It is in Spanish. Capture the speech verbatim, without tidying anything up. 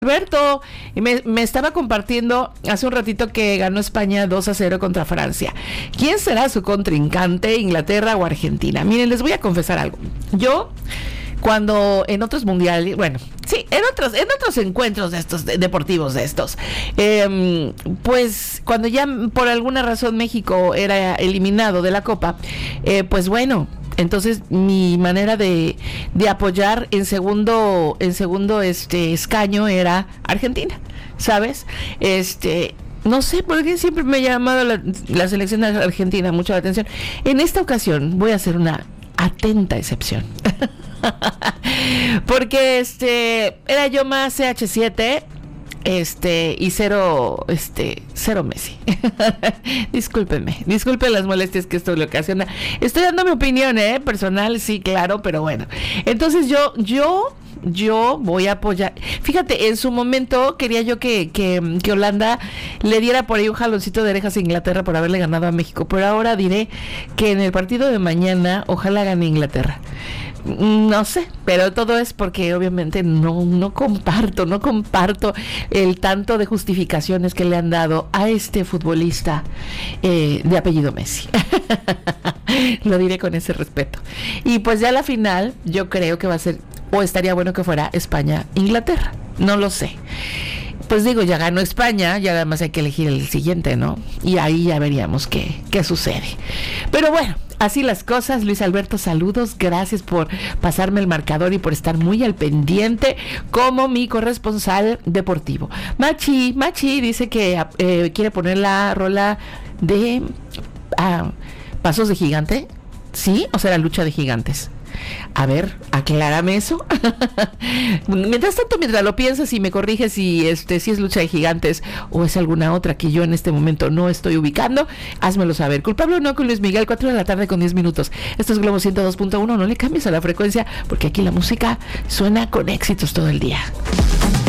Alberto, me, me estaba compartiendo hace un ratito que ganó España dos a cero contra Francia. ¿Quién será su contrincante, Inglaterra o Argentina? Miren, les voy a confesar algo. Yo, cuando en otros mundiales, bueno, sí, en otros, en otros encuentros de estos de, deportivos de estos, eh, pues cuando ya por alguna razón México era eliminado de la Copa, eh, pues bueno. Entonces mi manera de, de apoyar en segundo en segundo este escaño era Argentina, ¿sabes? Este no sé por qué siempre me ha llamado la, la selección argentina mucho la atención. En esta ocasión voy a hacer una atenta excepción. Porque este era yo más C H siete este y cero este cero Messi. Discúlpenme, disculpen las molestias que esto le ocasiona. Estoy dando mi opinión eh personal, sí, claro, pero bueno. Entonces yo yo yo voy a apoyar. Fíjate, en su momento quería yo que, que, que Holanda le diera por ahí un jaloncito de orejas a Inglaterra por haberle ganado a México, pero ahora diré que en el partido de mañana ojalá gane Inglaterra. No sé, pero todo es porque obviamente no, no comparto, no comparto el tanto de justificaciones que le han dado a este futbolista eh, de apellido Messi. Lo diré con ese respeto. Y pues ya la final, yo creo que va a ser, o estaría bueno que fuera España-Inglaterra, no lo sé. Pues digo, ya ganó España, ya además hay que elegir el siguiente, ¿no? Y ahí ya veríamos qué, qué sucede. Pero bueno, así las cosas. Luis Alberto, saludos, gracias por pasarme el marcador y por estar muy al pendiente como mi corresponsal deportivo. Machi, Machi dice que eh, quiere poner la rola de ah, Pasos de Gigante, ¿sí? O sea, la lucha de gigantes. A ver, aclárame eso. Mientras tanto, mientras lo piensas y me corriges si este si es lucha de gigantes o es alguna otra que yo en este momento no estoy ubicando, házmelo saber. Culpable o no con Luis Miguel, cuatro de la tarde con diez minutos. Esto es Globo ciento dos punto uno, no le cambies a la frecuencia porque aquí la música suena con éxitos todo el día.